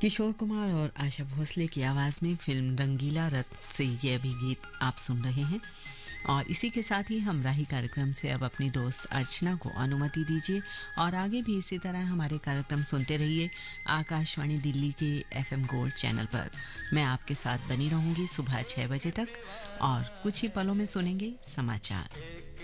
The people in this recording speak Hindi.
किशोर कुमार और आशा भोसले की आवाज़ में फिल्म रंगीला रथ से ये अभी गीत आप सुन रहे हैं। और इसी के साथ ही हम राही कार्यक्रम से अब अपनी दोस्त अर्चना को अनुमति दीजिए और आगे भी इसी तरह हमारे कार्यक्रम सुनते रहिए आकाशवाणी दिल्ली के FM गोल्ड चैनल पर। मैं आपके साथ बनी रहूंगी सुबह 6 बजे तक और कुछ ही पलों में सुनेंगे समाचार।